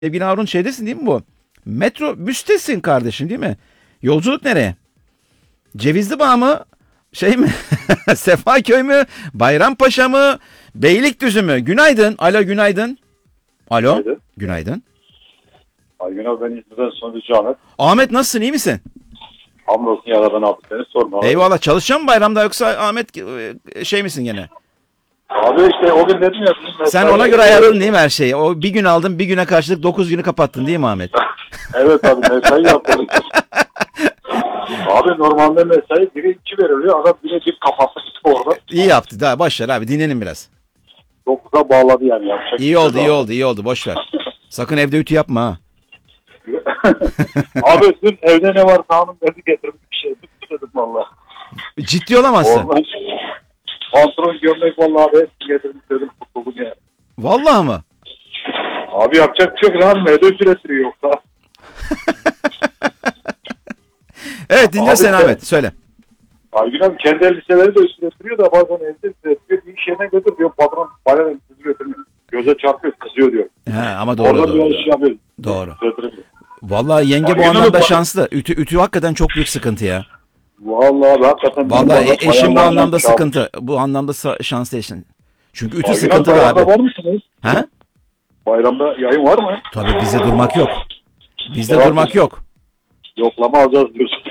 Sevgili Harun şeydesin değil mi bu? Metrobüstesin kardeşim değil mi? Yolculuk nereye? Cevizli Bağ mı? Şey mi? Sefaköy mü? Bayrampaşa mı? Beylikdüzü mü? Günaydın. Alo günaydın. Alo. Günaydın. Günaydın. Aygün abi, ben İzmir'den Sonucu Ahmet. Ahmet nasılsın, iyi misin? Hamdolsun yaradan abi, seni sorma abi. Eyvallah, çalışıyor mu bayramda yoksa Ahmet şey misin gene? Abi işte o gün dedim ya. Sen ona göre ayarladın değil mi her şeyi? O bir gün aldın, bir güne karşılık 9 günü kapattın değil mi Ahmet? Evet abi, mesai yaptım. Abi normalde mesai 1'e 2 veriliyor. Adam 1'e 1 kapattı orada. İyi yaptı. Daha boş ver abi, dinlenin biraz. 9'a bağladı yani. İyi oldu, iyi oldu, iyi oldu. Boş ver. Sakın evde ütü yapma ha. Abi dün evde ne var hanım dedi, getirmiş bir şey. Bitti dedim valla. Ciddi olamazsın. Oradan pantolon gömlek valla abi hepsini getirmiş dedim, kurtuldum yani. Vallahi mı? Abi yapacak bir şey yok lan, evde üretiriyor yoksa. Evet, dinle Abi sen sen- Ahmet. Söyle. Aygün abi kendi elbiseleri de üretiriyor da bazen evde üretiyor. Bir iş yerine götür diyor, patron bayağı elbise üretmiyor. Göze çarpıyor, kızıyor diyor. Ha, ama doğru Orada bir doğru. iş yapıyor. Doğru. Üretiriyor. Vallahi yenge bu Aynen anlamda öyle. şanslı. Ütü hakikaten çok büyük sıkıntı ya. Vallahi abi hakikaten. Vallahi eşim bu bayanlardan anlamda çal- sıkıntı. Bu anlamda şanslı eşin. Çünkü ütü Aygün sıkıntılı bayramda abi. var mısınız? Ha? Bayramda yayın var mı? Tabii bizde durmak yok. Bizde Var durmak mısın? yok. Yoklama alacağız diyorsun.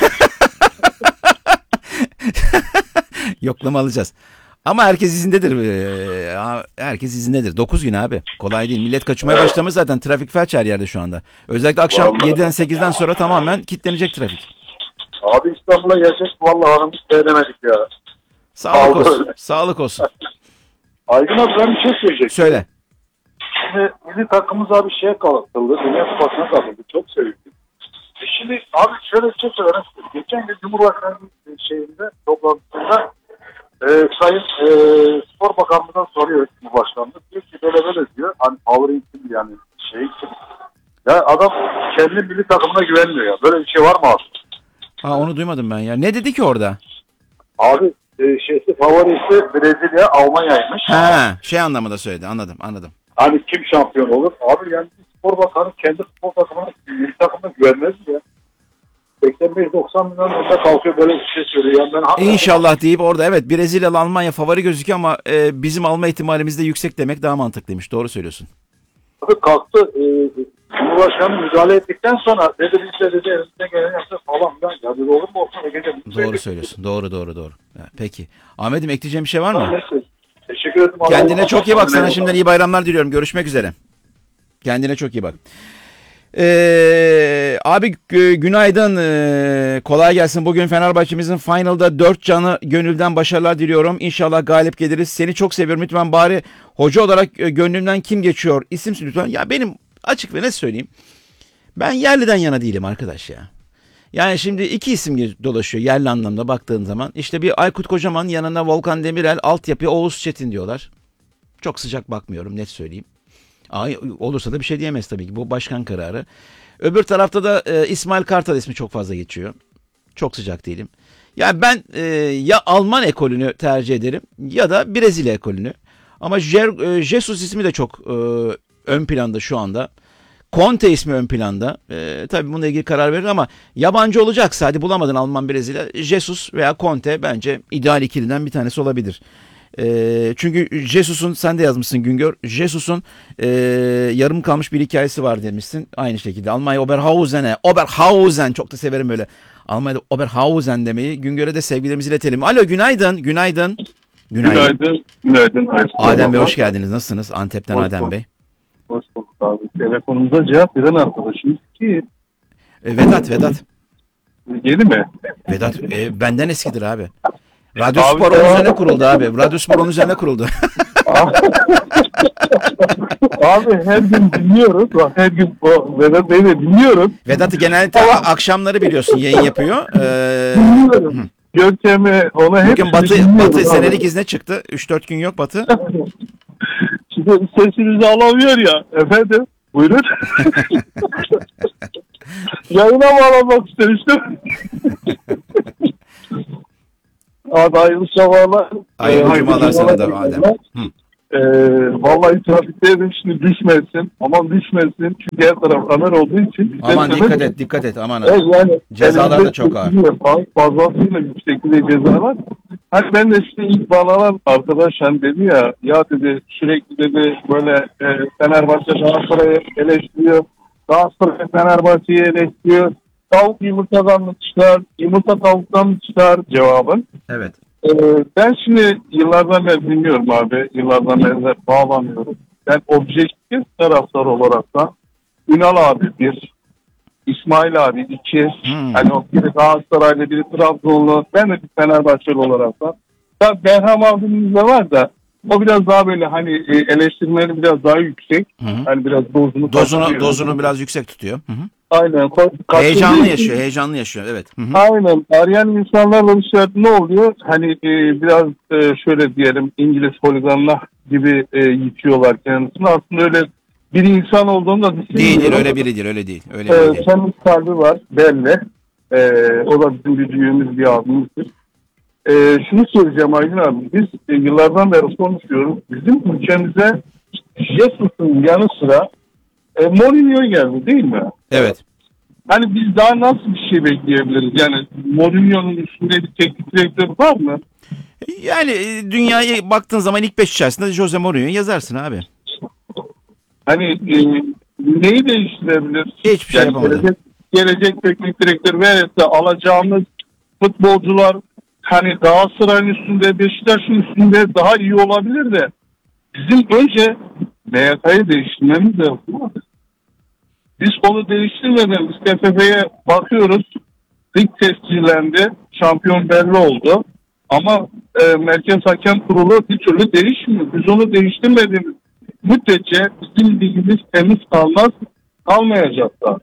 Yoklama alacağız. Ama herkes izindedir. Herkes izindedir. 9 gün abi. Kolay değil. Millet kaçmaya başlamış zaten. Trafik felç her yerde şu anda. Özellikle akşam Vallahi. 7'den 8'den sonra tamamen kilitlenecek trafik. Abi İstanbul'a gelsek vallahi hanım hiç beğenemedik ya. Sağlık Aldı. olsun. Sağlık olsun. Aygün abi ben bir şey söyleyecektim. Söyle. Şimdi milli takımımız abi şeye katıldı. Dünya Kupası'na katıldı. Çok sevindim. Şimdi abi şöyle bir şey söylemek istiyorum. Geçen gün Cumhurbaşkanı'nın şeyinde, toplantısında Sayın Spor Bakanlığı'ndan soruyor Cumhurbaşkanlığı. Diyor ki böyle böyle diyor. Hani favori kim yani şey kim? Ya adam kendi milli takımına güvenmiyor ya. Böyle bir şey var mı abi? Ha, onu duymadım ben ya. Ne dedi ki orada? Abi favorisi Brezilya, Almanya'ymış. Ha, şey anlamında söyledi. Anladım. Hani kim şampiyon olur? Abi yani spor bakanı kendi spor takımına, milli takımına güvenmez mi ya? 85-90 milyon önünde kalkıyor böyle bir şey söylüyor. Yani ben hakikaten- İnşallah deyip orada evet Brezilya, Almanya favori gözüküyor ama bizim alma ihtimalimiz de yüksek demek daha mantıklıymış. Doğru söylüyorsun. Abi kalktı Cumhurbaşkanı müdahale ettikten sonra dedi biz de dedi elimizden geleni yapacağız falan filan. Ya dedi olur mu olsun? Doğru söylüyorsun. Doğru. Ha, peki. Ahmet'im ekleyeceğim bir şey var mı? Neyse. Teşekkür ederim. Kendine çok iyi bak. Sana Eyvallah. şimdiden iyi bayramlar diliyorum. Görüşmek üzere. Kendine çok iyi bak. Abi günaydın. Kolay gelsin. Bugün Fenerbahçe'mizin finalda 4 canı gönülden başarılar diliyorum. İnşallah galip geliriz. Seni çok seviyorum. Lütfen bari hoca olarak gönlümden kim geçiyor? İsim lütfen. Ya benim açık ve net söyleyeyim. Ben yerliden yana değilim arkadaş ya. Yani şimdi iki isim dolaşıyor yerli anlamda baktığın zaman. İşte bir Aykut Kocaman, yanına Volkan Demirel, altyapı Oğuz Çetin diyorlar. Çok sıcak bakmıyorum, net söyleyeyim. Olursa da bir şey diyemez tabii ki. Bu başkan kararı. Öbür tarafta da İsmail Kartal ismi çok fazla geçiyor. Çok sıcak değilim. Yani ben ya Alman ekolünü tercih ederim ya da Brezilya ekolünü. Ama Jesus ismi de çok ön planda şu anda. Conte ismi ön planda. Tabii bununla ilgili karar verir ama yabancı olacaksa, hadi bulamadın Alman, Brezilya, Jesus veya Conte bence ideal ikiliden bir tanesi olabilir. Çünkü Jesus'un, sen de yazmışsın Güngör, Jesus'un yarım kalmış bir hikayesi var demişsin. Aynı şekilde Almanya Oberhausen, çok da severim böyle Almanya'da Oberhausen demeyi. Güngör'e de sevgilerimizi iletelim. Alo, günaydın. Günaydın. Adem Bey hoş geldiniz. Nasılsınız? Antep'ten Hoş Adem bulduk. Bey. Hoş bulduk abi. Telefonumuza cevap veren arkadaşımız ki Vedat. yeni mi? Vedat benden eskidir abi. Radyo Abi, Spor onun tamam. üzerine kuruldu abi. Radyo Spor onun üzerine kuruldu. Abi her gün dinliyoruz. Bak, her gün o Vedat Bey'i de dinliyorum. Vedat'ı genellikle akşamları biliyorsun yayın yapıyor. Dinliyorum. Görkem'i ona hep Bugün Batı senelik izne çıktı. 3-4 gün yok Batı. Şimdi sesinizi alamıyor ya. Efendim? Buyurun. Yayına bağlamak istemiştim. Abi hayırlı sabahlar. Hayırlı cumalar sana da Adem. Hı. Vallahi trafikteydim, şimdi düşmesin. Aman düşmesin. Çünkü her taraf kamera olduğu için. Aman dikkat et aman. Evet, yani Cezalar da çok ağır. Fazlasıyla yüksek bir ceza var. Hani ben de işte ilk bağlanan arkadaş hani dedi ya dedi sürekli dedi böyle Fenerbahçe Galatasaray'ı eleştiriyor. Galatasaray Fenerbahçe'yi eleştiriyor. Tavuk yumurtadan mı çıkar, yumurta tavuktan mı çıkar cevabın. Evet. Ben şimdi yıllardan beri dinliyorum abi. Yıllardan beri bağlanıyorum. Ben objektif taraftar olarak da Ünal abi bir, İsmail abi iki. Hani o biri Galatasaraylı, biri Trabzonlu. Ben de bir Fenerbahçeli olarak da. Tabii Berham abimiz de var da o biraz daha böyle hani eleştirmeleri biraz daha yüksek. Hani biraz dozunu biraz yüksek tutuyor. Aynen. Heyecanlı yaşıyor. Evet. Aynen. Arayan insanlarla işte ne oluyor? Hani biraz şöyle diyelim İngiliz holiganlar gibi yitiyorlar kendisini. Aslında öyle bir insan olduğunu da düşünmüyorum. Değildir, öyle biridir, öyle değil. Öyle biri değil. Temiz kalbi var belli. O da bizim bir büyüğümüz, bir abimizdir. Şunu söyleyeceğim Aydın abi. Biz yıllardan beri konuşuyoruz. Bizim ülkemize Jesus'un yanı sıra Mourinho geldi değil mi? Evet. Hani biz daha nasıl bir şey bekleyebiliriz? Yani Mourinho'nun üstünde bir teknik direktör var mı? Yani dünyaya baktığın zaman ilk 5 içerisinde Jose Mourinho'yu yazarsın abi. Hani neyi değiştirebilir? Hiçbir şey yapamadı. Gelecek teknik direktör verirse alacağımız futbolcular hani Galatasaray'ın üstünde, Beşiktaş'ın üstünde daha iyi olabilir de bizim önce MYK'yı değiştirmemiz lazım. Biz onu değiştirmeden biz TFF'ye bakıyoruz. Lig tescillendi. Şampiyon belli oldu. Ama Merkez Hakem Kurulu bir türlü değişmiyor. Biz onu değiştirmediğimiz müddetçe bizim ligimiz temiz kalmayacak da.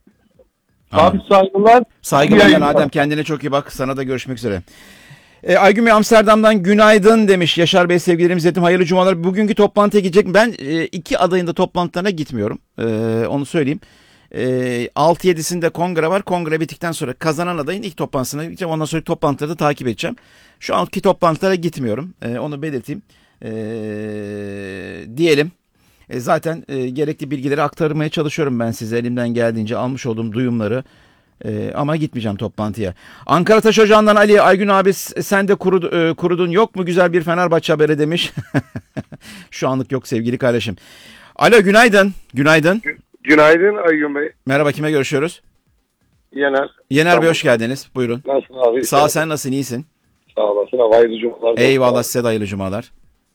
Abi saygılar. Saygılar Adem, kendine çok iyi bak. Sana da görüşmek üzere. Aygün Bey Amsterdam'dan günaydın demiş. Yaşar Bey sevgilerimiz iletim. Hayırlı cumalar. Bugünkü toplantıya gidecek. Ben iki adayın da toplantılarına gitmiyorum. Onu söyleyeyim. 6-7'sinde kongre var. Kongre bittikten sonra kazanan adayın ilk toplantısına gideceğim. Ondan sonra toplantıları da takip edeceğim. Şu anki toplantılara gitmiyorum. Onu belirteyim. Diyelim. Zaten gerekli bilgileri aktarmaya çalışıyorum ben size. Elimden geldiğince almış olduğum duyumları. Ama gitmeyeceğim toplantıya. Ankara Taş Ocağı'ndan Ali Aygün abi sen de kurudun, yok mu güzel bir Fenerbahçe haberi demiş. Şu anlık yok sevgili kardeşim. Alo günaydın. Günaydın. Günaydın Aygün Bey. Merhaba, kime görüşüyoruz? Yener. Yener Bey hoş geldiniz. Buyurun. Nasılsın abi? Sağ ol, sen nasılsın, iyisin? Sağ olasın abi, hayırlı cumalar. Eyvallah, size de hayırlı cumalar.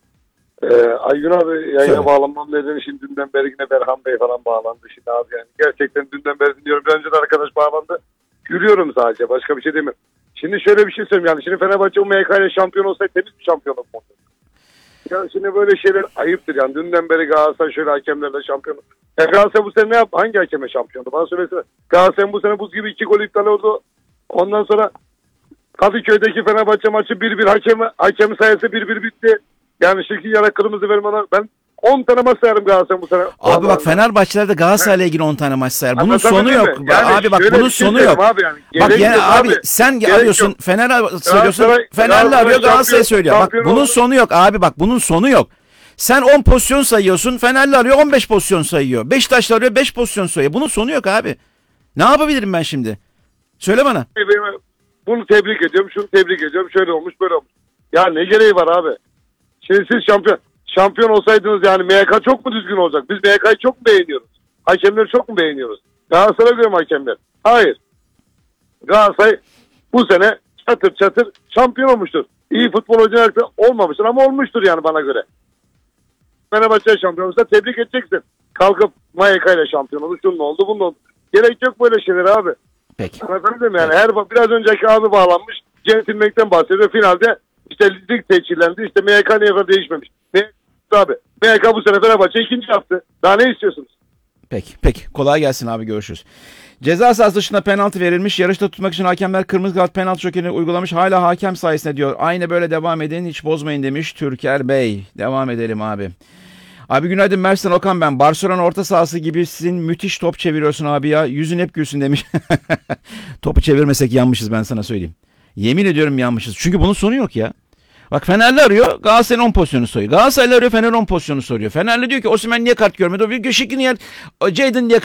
Aygün abi yayına Söyle. bağlanmam nedeni şimdi dünden beri yine Berhan Bey falan bağlandı şimdi abi yani. Gerçekten dünden beri dinliyorum. Bir önce de arkadaş bağlandı. Gülüyorum sadece, başka bir şey demiyorum. Şimdi şöyle bir şey söyleyeyim yani. Şimdi Fenerbahçe bu MYK ile şampiyon olsaydı temiz bir şampiyonluk mu? Yani şimdi böyle şeyler ayıptır yani. Dünden beri Galatasaray şöyle hakemlerle şampiyon. Galatasaray bu sene ne yaptı? Hangi hakeme şampiyondu? Bana söylesene. Galatasaray bu sene buz gibi 2 gol iptal oldu. Ondan sonra Kadıköy'deki Fenerbahçe maçı 1-1 hakem sayısı 1-1 bitti. Yani şirkin yana kırmızı vermeden ben 10 tane maç sayarım Galatasaray bu sene. Abi bak Fenerbahçeler de Galatasaray'la ilgili 10 tane maç sayar. Bunun sonu yok. Yani abi bak bunun sonu yok. Abi yani. Bak yani abi sen arıyorsun Fener söylüyorsun. Fenerli arıyor Galatasaray söylüyor. Bak bunun sonu yok abi, bak bunun sonu yok. Sen 10 pozisyon sayıyorsun. Fenerli arıyor 15 pozisyon sayıyor. Beşiktaşlı arıyor 5 pozisyon sayıyor. Bunun sonu yok abi. Ne yapabilirim ben şimdi? Söyle bana. Bunu tebrik ediyorum. Şunu tebrik ediyorum. Şöyle olmuş böyle olmuş. Ya ne gereği var abi? Şimdi siz şampiyon olsaydınız yani MYK çok mu düzgün olacak? Biz MYK'yı çok mu beğeniyoruz? Hakemleri çok mu beğeniyoruz? Galatasaray'a göre mi hakemler? Hayır. Galatasaray bu sene çatır çatır şampiyon olmuştur. İyi futbol oynayarak olmamıştır ama olmuştur yani bana göre. Fenerbahçe şampiyon olursa tebrik edeceksin. Kalkıp MYK ile şampiyon oldu. Şunun oldu, bunun oldu. Gerek yok böyle şeyler abi. Peki. Anladın mı yani? Biraz önceki abi bağlanmış. Centilmen'den bahsediyor. Finalde işte lig seçilendi. İşte MYK niye kadar değişmemiş. Abi. MYK bu sene Fenerbahçe ikinci yaptı. Daha ne istiyorsunuz? Peki. Kolay gelsin abi, görüşürüz. Ceza sahası dışında penaltı verilmiş. Yarışta tutmak için hakemler kırmızı kart penaltı jokerini uygulamış. Hala hakem sayesinde diyor. Aynı böyle devam edin, hiç bozmayın demiş Türker Bey. Devam edelim abi. Abi günaydın, Mersin Okan ben. Barcelona orta sahası gibisin, müthiş top çeviriyorsun abi ya. Yüzün hep gülsün demiş. Topu çevirmesek yanmışız, ben sana söyleyeyim. Yemin ediyorum yanmışız. Çünkü bunun sonu yok ya. Bak Fenerli arıyor, Galatasaray'ın 10 pozisyonu soruyor. Galatasaraylı arıyor, Fener'in 10 pozisyonu soruyor. Fenerli diyor ki Osimhen niye kart görmedi? O bir Şikrin yer, Jadon niye